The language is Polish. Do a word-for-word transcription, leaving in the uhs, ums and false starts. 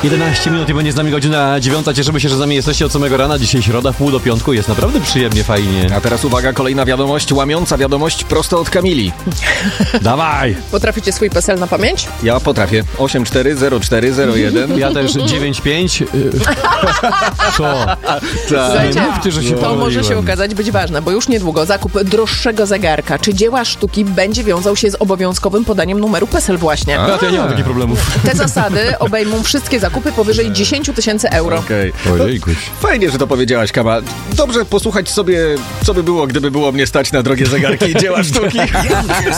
jedenaście minut i będzie z nami godzina dziewiąta. Cieszymy się, że z nami jesteście od samego rana. Dzisiaj środa, pół do piątku. Jest naprawdę przyjemnie, fajnie. A teraz uwaga, kolejna wiadomość, łamiąca wiadomość prosto od Kamili. Dawaj! Potraficie swój PESEL na pamięć? Ja potrafię. osiem cztery zero cztery zero jeden. Ja też dziewięć pięć. Co? Słuchajcie, mówcie, że się to pomyliłem. może się okazać być ważne, bo już niedługo zakup droższego zegarka czy dzieła sztuki będzie wiązał się z obowiązkowym podaniem numeru PESEL właśnie. Ja, to ja nie mam takich problemów. Te zasady obejmą wszystkie zakupy powyżej dziesięć tysięcy euro. Okej. Ojejkuś. Fajnie, że to powiedziałaś, Kama. Dobrze posłuchać sobie, co by było, gdyby było mnie stać na drogie zegarki i dzieła sztuki.